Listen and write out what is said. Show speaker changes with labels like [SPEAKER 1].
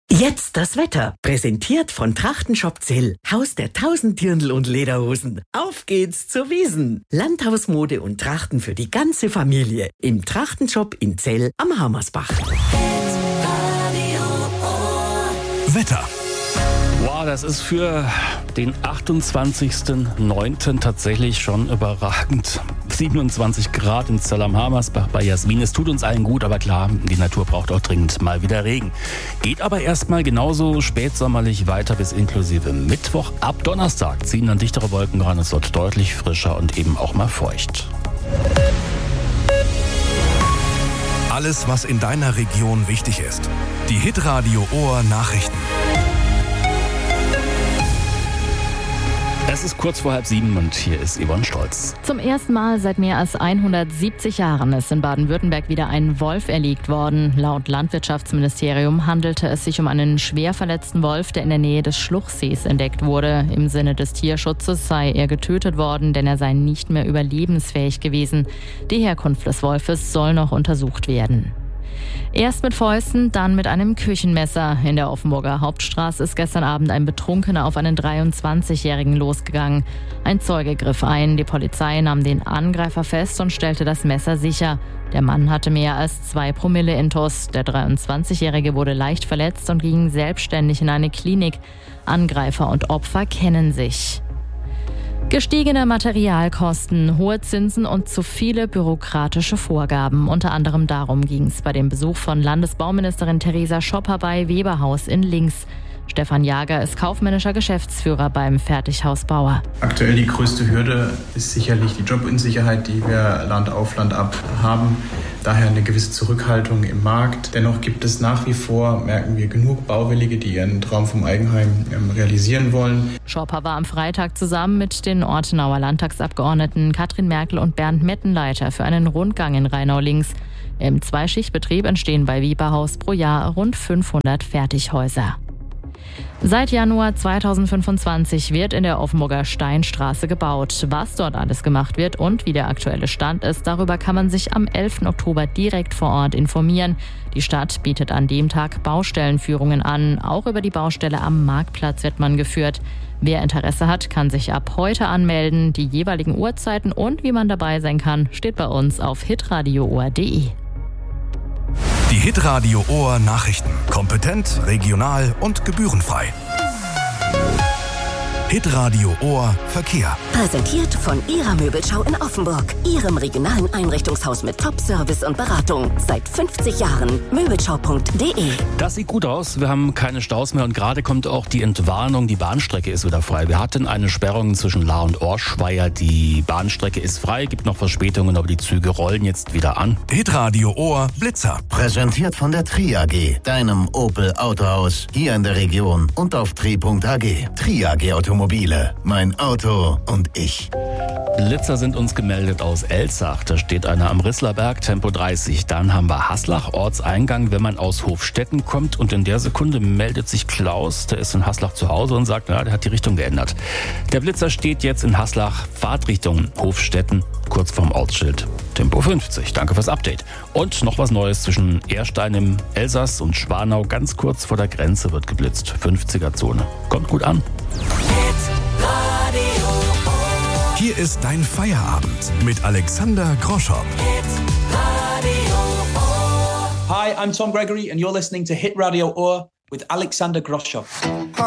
[SPEAKER 1] Jetzt das Wetter. Präsentiert von Trachtenshop Zell. Haus der 1000 Dirndl und Lederhosen. Auf geht's zur Wiesn. Landhausmode und Trachten für die ganze Familie. Im Trachtenshop in Zell am Hammersbach.
[SPEAKER 2] Wetter.
[SPEAKER 3] Wow, das ist für den 28.09. tatsächlich schon überragend. 27 Grad in Zell am Hammersbach bei Jasmin. Es tut uns allen gut, aber klar, die Natur braucht auch dringend mal wieder Regen. Geht aber erstmal genauso spätsommerlich weiter bis inklusive Mittwoch. Ab Donnerstag ziehen dann dichtere Wolken ran. Es wird deutlich frischer und eben auch mal feucht.
[SPEAKER 2] Alles, was in deiner Region wichtig ist. Die Hitradio Ohr Nachrichten.
[SPEAKER 3] Es ist kurz vor 6:30 und hier ist Yvonne Stolz.
[SPEAKER 4] Zum ersten Mal seit mehr als 170 Jahren ist in Baden-Württemberg wieder ein Wolf erlegt worden. Laut Landwirtschaftsministerium handelte es sich um einen schwer verletzten Wolf, der in der Nähe des Schluchsees entdeckt wurde. Im Sinne des Tierschutzes sei er getötet worden, denn er sei nicht mehr überlebensfähig gewesen. Die Herkunft des Wolfes soll noch untersucht werden. Erst mit Fäusten, dann mit einem Küchenmesser. In der Offenburger Hauptstraße ist gestern Abend ein Betrunkener auf einen 23-Jährigen losgegangen. Ein Zeuge griff ein, die Polizei nahm den Angreifer fest und stellte das Messer sicher. Der Mann hatte mehr als 2 Promille Intus. Der 23-Jährige wurde leicht verletzt und ging selbstständig in eine Klinik. Angreifer und Opfer kennen sich. Gestiegene Materialkosten, hohe Zinsen und zu viele bürokratische Vorgaben. Unter anderem darum ging es bei dem Besuch von Landesbauministerin Theresa Schopper bei Weberhaus in Linz. Stefan Jager ist kaufmännischer Geschäftsführer beim Fertighausbauer.
[SPEAKER 5] Aktuell die größte Hürde ist sicherlich die Jobunsicherheit, die wir Land auf Land ab haben. Daher eine gewisse Zurückhaltung im Markt. Dennoch gibt es nach wie vor, merken wir, genug Bauwillige, die ihren Traum vom Eigenheim realisieren wollen.
[SPEAKER 4] Schopper war am Freitag zusammen mit den Ortenauer Landtagsabgeordneten Katrin Merkel und Bernd Mettenleiter für einen Rundgang in Rheinau-Linz. Im Zweischichtbetrieb entstehen bei Weberhaus pro Jahr rund 500 Fertighäuser. Seit Januar 2025 wird in der Offenburger Steinstraße gebaut. Was dort alles gemacht wird und wie der aktuelle Stand ist, darüber kann man sich am 11. Oktober direkt vor Ort informieren. Die Stadt bietet an dem Tag Baustellenführungen an. Auch über die Baustelle am Marktplatz wird man geführt. Wer Interesse hat, kann sich ab heute anmelden. Die jeweiligen Uhrzeiten und wie man dabei sein kann, steht bei uns auf hitradioohr.de.
[SPEAKER 2] Die Hitradio Ohr Nachrichten. Kompetent, regional und gebührenfrei. Hitradio Ohr Verkehr.
[SPEAKER 6] Präsentiert von Ihrer Möbelschau in Offenburg. Ihrem regionalen Einrichtungshaus mit Top-Service und Beratung. Seit 50 Jahren. Möbelschau.de.
[SPEAKER 3] Das sieht gut aus. Wir haben keine Staus mehr und gerade kommt auch die Entwarnung. Die Bahnstrecke ist wieder frei. Wir hatten eine Sperrung zwischen Lahr und Orschweier. Die Bahnstrecke ist frei, gibt noch Verspätungen, aber die Züge rollen jetzt wieder an.
[SPEAKER 2] Hitradio Ohr Blitzer.
[SPEAKER 7] Präsentiert von der Tri AG, deinem Opel Autohaus, hier in der Region und auf tri.ag. Tri AG Automobile. Mein Auto und ich.
[SPEAKER 3] Blitzer sind uns gemeldet aus Elzach. Da steht einer am Risslerberg, Tempo 30. Dann haben wir Haslach, Ortseingang, wenn man aus Hofstetten kommt. Und in der Sekunde meldet sich Klaus, der ist in Haslach zu Hause und sagt, der hat die Richtung geändert. Der Blitzer steht jetzt in Haslach, Fahrtrichtung Hofstetten, kurz vorm Ortsschild. Tempo 50. Danke fürs Update. Und noch was Neues zwischen Erstein im Elsass und Schwanau. Ganz kurz vor der Grenze wird geblitzt. 50er-Zone. Kommt gut an.
[SPEAKER 2] Hier ist dein Feierabend mit Alexander Groschow.
[SPEAKER 8] Hi, I'm Tom Gregory and you're listening to Hit Radio Ohr with Alexander Groschow.